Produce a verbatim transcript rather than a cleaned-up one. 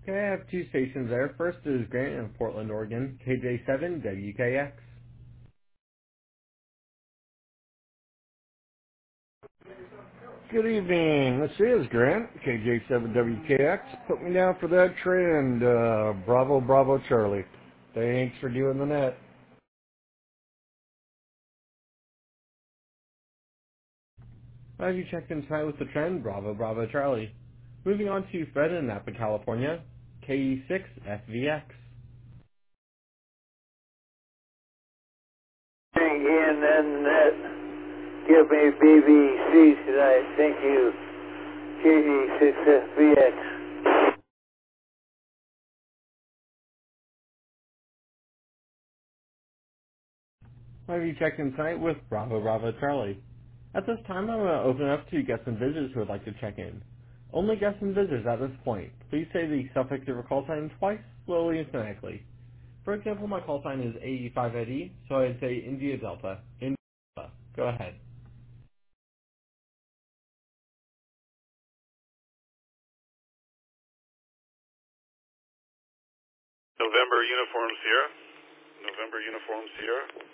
Okay, I have two stations there. First is Grant in Portland, Oregon, K J seven W K X. Good evening. This is Grant, K J seven W K X. Put me down for that trend. Uh, bravo, bravo, Charlie. Thanks for doing the net. Have you checked in tonight with the trend? Bravo, Bravo, Charlie. Moving on to Fred in Napa, California, K E six F V X. Again, and that give me B B C tonight. Thank you. K D six F B X. Have you checked in tonight with Bravo, Bravo, Charlie? At this time, I'm going to open up to guests and visitors who would like to check in. Only guests and visitors at this point. Please say the suffix of your call sign twice, slowly and phonetically. For example, my call sign is A E five Eddie, so I'd say India Delta. India Delta. Go ahead. November Uniform Sierra. November Uniform Sierra.